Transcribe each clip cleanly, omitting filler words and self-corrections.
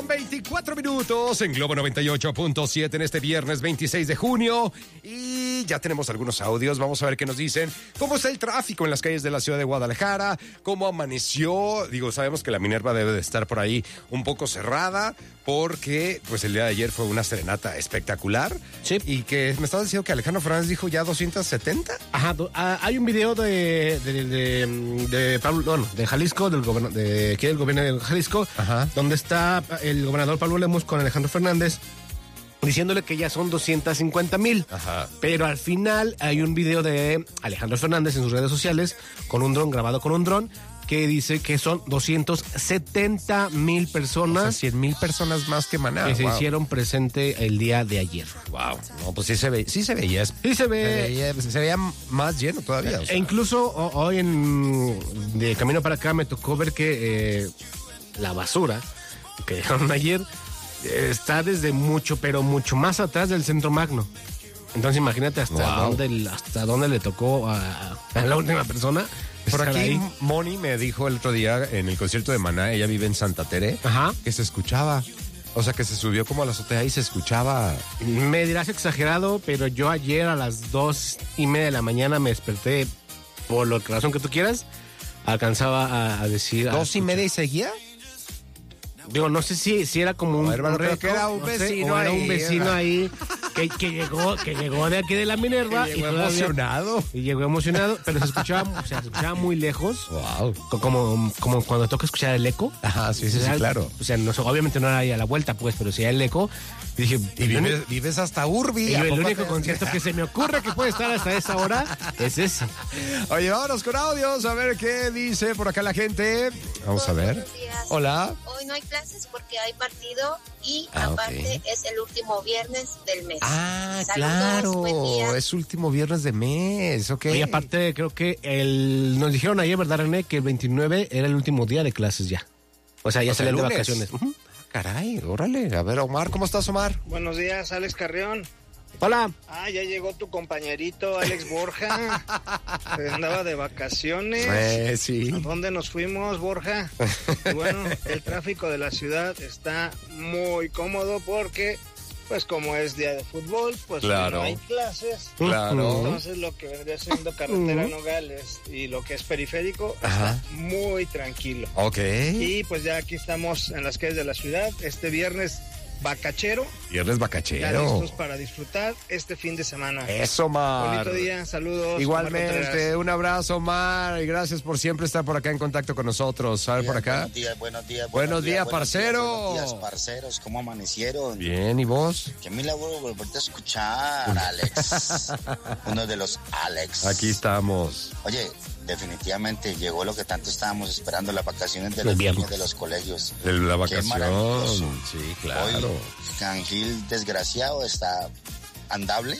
8:24 en Globo 98.7 en este viernes 26 de junio. Y ya tenemos algunos audios. Vamos a ver qué nos dicen. ¿Cómo está el tráfico en las calles de la ciudad de Guadalajara? ¿Cómo amaneció? Digo, sabemos que la Minerva debe de estar por ahí un poco cerrada porque pues el día de ayer fue una serenata espectacular. Sí. Y que me estabas diciendo que Alejandro Fernández dijo ya 270. Ajá, hay un video de Pablo, bueno, de Jalisco, del gobierno de Jalisco, Ajá. donde está el gobernador Pablo Lemus con Alejandro Fernández diciéndole que ya son 250,000. Ajá. Pero al final hay un video de Alejandro Fernández en sus redes sociales con un dron, grabado con un dron, que dice que son 270,000 personas. O sea, 100,000 personas más que Maná. Que se hicieron presente el día de ayer. Wow. No, pues sí se veía. Sí se ve. Se veía más lleno todavía. O sea. E incluso hoy de camino para acá me tocó ver que la basura que dejaron ayer está desde mucho, pero mucho más atrás del Centro Magno. Entonces imagínate hasta dónde le tocó a la última persona. Por aquí ahí. Moni me dijo el otro día en el concierto de Maná, ella vive en Santa Tere, Ajá. que se escuchaba. O sea, que se subió como a la azotea y se escuchaba. Me dirás exagerado, pero yo ayer a las 2:30 de la mañana me desperté, por la razón que tú quieras, alcanzaba a decir... 2:30 y seguía. Digo, no sé si era como un... hermano, creo reto, que era un vecino o era ahí. un vecino ahí que llegó de aquí de la Minerva. Y llegó emocionado. Y llegó emocionado, pero se escuchaba muy lejos. Wow. Como cuando toca escuchar el eco. Ajá, sí, claro. O sea, obviamente no era ahí a la vuelta, pues, pero sí el eco. Y dije, vives hasta Urbi. Y el único concierto que se me ocurre que puede estar hasta esa hora es ese. Oye, vámonos con audios, a ver qué dice por acá la gente. Vamos a ver. Hola. Hoy no hay clases porque hay partido y aparte es el último viernes del mes. Ah, Saludos, buen claro. día. Es último viernes de mes, ok. Y aparte creo que nos dijeron ayer, ¿verdad, René? Que el 29 era el último día de clases ya. O sea, ya salían de vacaciones. Uh-huh. Caray, órale. A ver, Omar, ¿cómo estás, Omar? Buenos días, Alex Carrión. Hola. Ya llegó tu compañerito, Alex Borja. Andaba de vacaciones. Sí. ¿A dónde nos fuimos, Borja? Y bueno, el tráfico de la ciudad está muy cómodo porque, pues como es día de fútbol, pues claro. No hay clases. Claro. Entonces lo que vendría siendo carretera Nogales y lo que es periférico está muy tranquilo. Ok. Y pues ya aquí estamos en las calles de la ciudad. Este viernes viernes Viernes ya bacachero. listos para disfrutar este fin de semana. Eso, Omar. Bonito día, saludos. Igualmente, un abrazo, Omar, y gracias por siempre estar por acá en contacto con nosotros. A ver, por acá. Buenos días, parcero. Buenos días, parceros, ¿cómo amanecieron? Bien, ¿y vos? Qué milagro volverte a escuchar, Alex. Uno de los Alex. Aquí estamos. Oye, definitivamente llegó lo que tanto estábamos esperando, las vacaciones de los niños de los colegios. La Qué vacación. maravilloso. Sí, claro. Hoy, Cangil desgraciado está andable.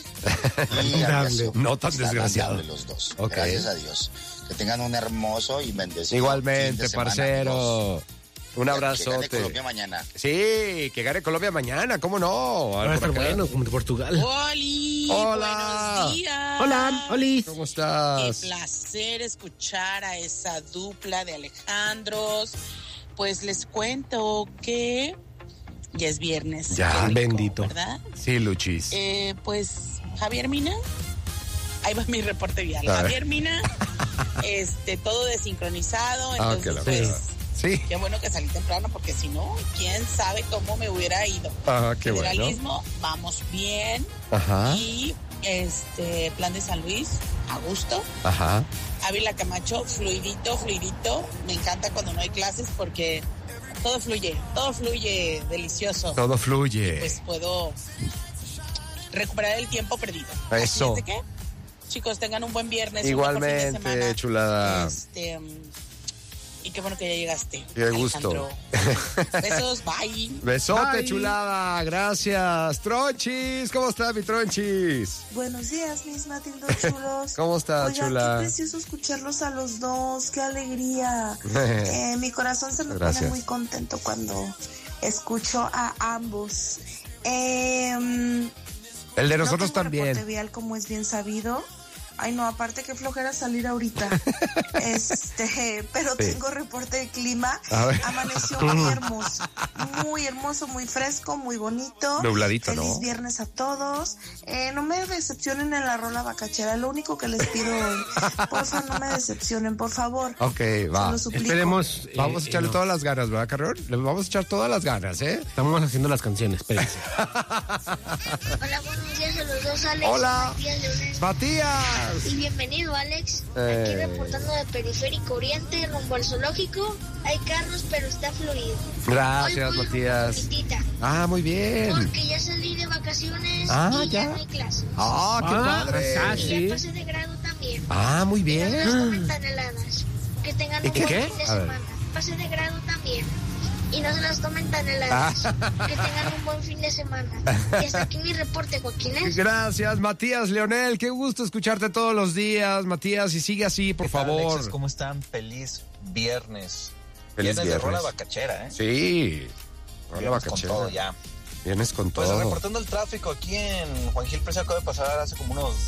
No tan están desgraciado. andable los dos. Okay. Gracias a Dios. Que tengan un hermoso y bendecido Igualmente, fin de semana, parcero. amigos. Un abrazote. Que gane Colombia mañana. Sí, que gane Colombia mañana, ¿cómo no? Va a estar bueno, como de Portugal. ¡Oli! Hola. Buenos días. Hola, Oli. ¿Cómo Qué estás? placer escuchar a esa dupla de Alejandros. Pues les cuento que ya es viernes. Ya, Qué rico, bendito. ¿verdad? Sí, Luchis. Pues Javier Mina, ahí va mi reporte vial. A ver. Javier Mina, todo desincronizado, entonces que la pues verdad. Sí. qué bueno que salí temprano porque si no, quién sabe cómo me hubiera ido. Qué bueno. Federalismo, vamos bien. Ajá. Y Plan de San Luis, a gusto. Ajá. Ávila Camacho, fluidito. Me encanta cuando no hay clases porque todo fluye delicioso. Todo fluye. Pues puedo recuperar el tiempo perdido. Eso. Así es de que, chicos, tengan un buen viernes. Igualmente, un buen fin de semana. chulada. Y qué bueno que ya llegaste. Qué gusto. Besos, bye. Besote, Bye. chulada. Gracias. Tronchis, ¿cómo está mi Tronchis? Buenos días, mis Matildos chulos. ¿Cómo está, Oigan, chula? qué precioso escucharlos a los dos, qué alegría. Mi corazón se me Gracias. pone muy contento cuando escucho a ambos. El de nosotros también. Reporte vial, como es bien sabido, Ay, no, aparte que flojera salir ahorita. Pero tengo reporte de clima. Amaneció muy hermoso, muy fresco, muy bonito. Nubladito, Feliz viernes a todos. No me decepcionen en la rola bacachera. Lo único que les pido hoy, porfa, no me decepcionen, por favor. Ok, va. Esperemos. Vamos a echarle todas las ganas, ¿verdad, Carrión? Le vamos a echar todas las ganas, ¿eh? Estamos haciendo las canciones, espérense. Hola, buenos días a los dos, Alex. Hola, Matías. Y bienvenido, Alex. Aquí reportando de Periférico Oriente, rumbo al zoológico. Hay carros, pero está fluido. Gracias, Matías. Muy bien. Porque ya salí de vacaciones y ya no hay clases. ¡Qué padre! Y ya pasé de grado también. Muy bien. Y no se las tomen tan heladas. Que tengan un buen fin de semana. Pasé de grado también. Y no se las tomen tan heladas. Que tengan un buen fin de semana. Y hasta aquí mi reporte, Joaquín. Gracias, Matías Leonel. Qué gusto escucharte todos los días, Matías. Y sigue así, por favor. Alexis, ¿cómo están? Feliz viernes. Feliz viernes. De rola bacachera, ¿eh? Sí. Rola bacachera. Con todo ya. Vienes con todo. Pues reportando el tráfico aquí en Juan Gil Preciado, acaba de pasar hace como unos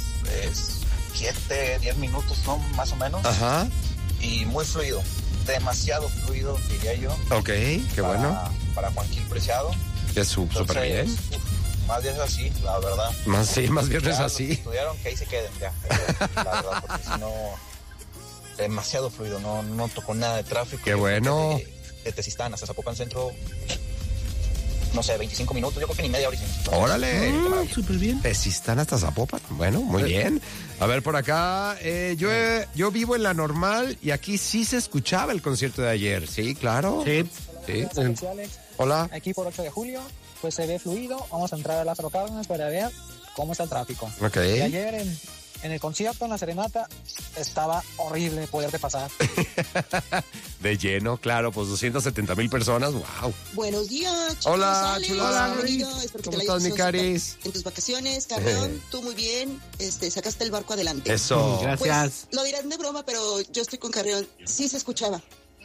7-10 minutos, ¿no? Más o menos. Ajá. Y muy fluido. Demasiado fluido, diría yo. Ok, qué bueno. Para Juan Gil Preciado. Es súper bien. Más viernes así, la verdad. Más viernes ya, así. Estudiaron que ahí se queden ya. La verdad, porque si no, demasiado fluido, no tocó nada de tráfico. Qué bueno. De Tezistán hasta Zapopan Centro, no sé, 25 minutos, yo creo que ni media hora. ¡Órale! Súper bien. Tezistán hasta Zapopan. Bueno, muy bien. A ver, por acá, yo vivo en La Normal y aquí sí se escuchaba el concierto de ayer. Sí, claro. Sí. Hola. Aquí por 8 de julio, pues se ve fluido. Vamos a entrar a Lázaro Cárdenas para ver cómo está el tráfico. Ok. Y ayer en el concierto, en la serenata, estaba horrible poderte pasar. De lleno, claro, pues 270,000 personas, wow. Buenos días, chicos. Hola, Alex, hola, ¿cómo estás, mi Caris? En tus vacaciones, Carrión, tú muy bien, sacaste el barco adelante. Eso. Gracias. Pues, lo dirán de broma, pero yo estoy con Carrión. Sí se escuchaba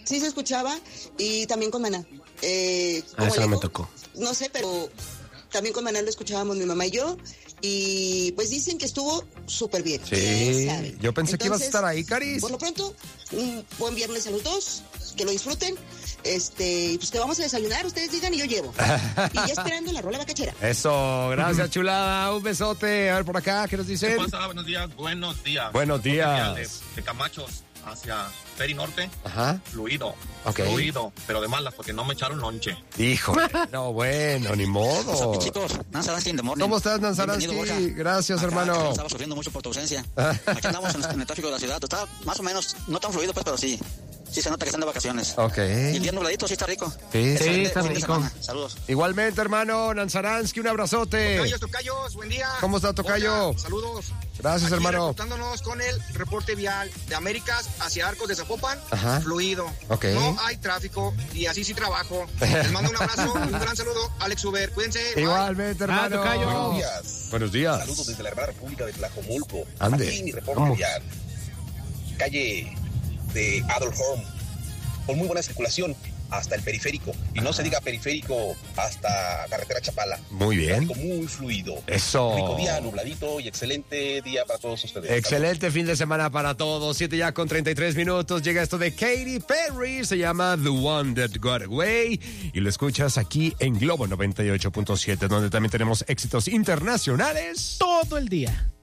y también con Maná. Eso no me tocó. No sé, pero también con Maná lo escuchábamos mi mamá y yo. Y pues dicen que estuvo súper bien. Sí, yo pensé que ibas a estar ahí, Caris. Por lo pronto, un buen viernes a los dos, que lo disfruten. Pues te vamos a desayunar, ustedes digan y yo llevo. Y ya esperando la rola bacachera. Eso, gracias, chulada, un besote. A ver por acá, ¿qué nos dicen? ¿Qué pasa? Buenos días. Buenos días. De Camachos hacia Peri Norte. Ajá. Fluido. Okay. Fluido, pero de malas, porque no me echaron lonche. Híjole, no, bueno, ni modo. Chicos, Nanzaransky in the morning. ¿Cómo estás, Nanzaransky? Gracias, hermano. Estaba sufriendo mucho por tu ausencia. Aquí andamos en el tráfico de la ciudad. Está más o menos, no tan fluido, pues, pero sí. Sí se nota que están de vacaciones. Ok. Y el día nubladito sí está rico. Sí, está rico. Saludos. Igualmente, hermano, Nanzaransky, un abrazote. Tocayos, buen día. ¿Cómo está, Tocayo? Hola, saludos. Gracias, aquí hermano. Reportándonos con el reporte vial de Américas hacia Arcos de Zapopan. Ajá. Fluido. Ok. No hay tráfico y así sí trabajo. Les mando un abrazo, un gran saludo. Alex Uber, cuídense. Igualmente, hermano. Tocayo. Buenos días. Buenos días. Saludos desde la hermana República de Tlajomulco. Ande. Aquí mi reporte vial. Calle de Adolf Horn. Con muy buena circulación hasta el periférico. Y no se diga periférico hasta carretera Chapala. Muy bien. Muy fluido. Eso. Rico día, nubladito y excelente día para todos ustedes. Excelente fin de semana para todos. 7:33. Llega esto de Katy Perry. Se llama The One That Got Away. Y lo escuchas aquí en Globo 98.7, donde también tenemos éxitos internacionales todo el día.